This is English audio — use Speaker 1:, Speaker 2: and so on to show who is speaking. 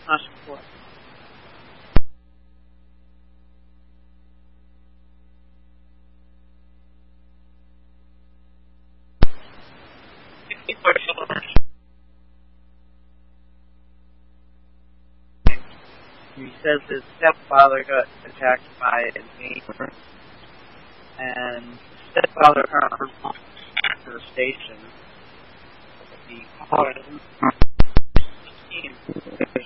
Speaker 1: Not sure. He says his stepfather got attacked by a neighbor, and his stepfather comes to the station. The